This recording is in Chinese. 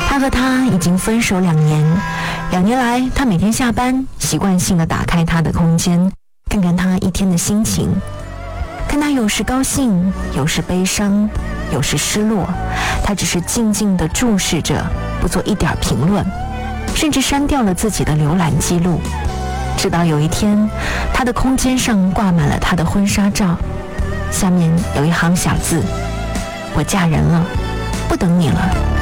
他和她已经分手2年，2年来，他每天下班习惯性地打开他的空间，看看他一天的心情，看他有时高兴，有时悲伤，有时失落，他只是静静地注视着，不做一点评论，甚至删掉了自己的浏览记录。直到有一天，他的空间上挂满了他的婚纱照，下面有一行小字：我嫁人了，不等你了。